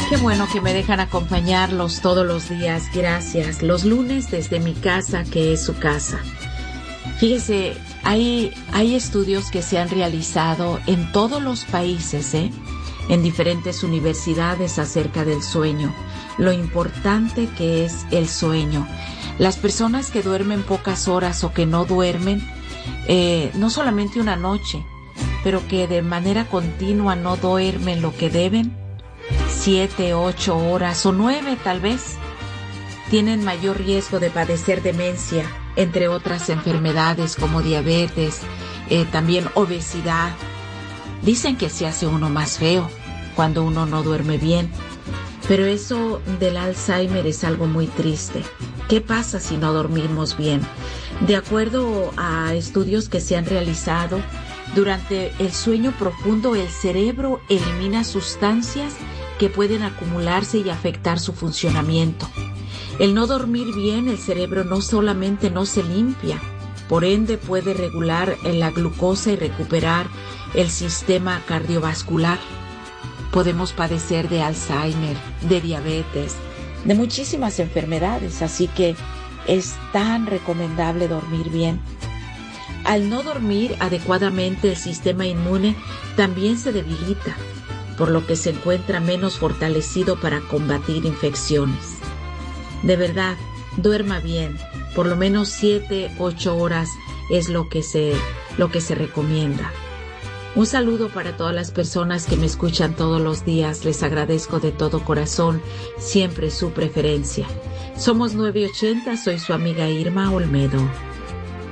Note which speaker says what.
Speaker 1: Qué bueno que me dejan acompañarlos todos los días, gracias. Los lunes desde mi casa, que es su casa. Fíjese, hay estudios que se han realizado en todos los países, en diferentes universidades acerca del sueño, lo importante que es el sueño. Las personas que duermen pocas horas o que no duermen, no solamente una noche, pero que de manera continua no duermen lo que deben, 7, 8 horas o 9 tal vez, tienen mayor riesgo de padecer demencia, entre otras enfermedades como diabetes, también obesidad. Dicen que se hace uno más feo cuando uno no duerme bien, pero eso del Alzheimer es algo muy triste. ¿Qué pasa si no dormimos bien? De acuerdo a estudios que se han realizado, durante el sueño profundo el cerebro elimina sustancias que pueden acumularse y afectar su funcionamiento. El no dormir bien, el cerebro no solamente no se limpia, por ende puede regular la glucosa y recuperar el sistema cardiovascular. Podemos padecer de Alzheimer, de diabetes, de muchísimas enfermedades, así que es tan recomendable dormir bien. Al no dormir adecuadamente, el sistema inmune también se debilita, por lo que se encuentra menos fortalecido para combatir infecciones. De verdad, duerma bien, por lo menos 7, 8 horas es lo que se recomienda. Un saludo para todas las personas que me escuchan todos los días. Les agradezco de todo corazón siempre su preferencia. Somos 980, soy su amiga Irma Olmedo.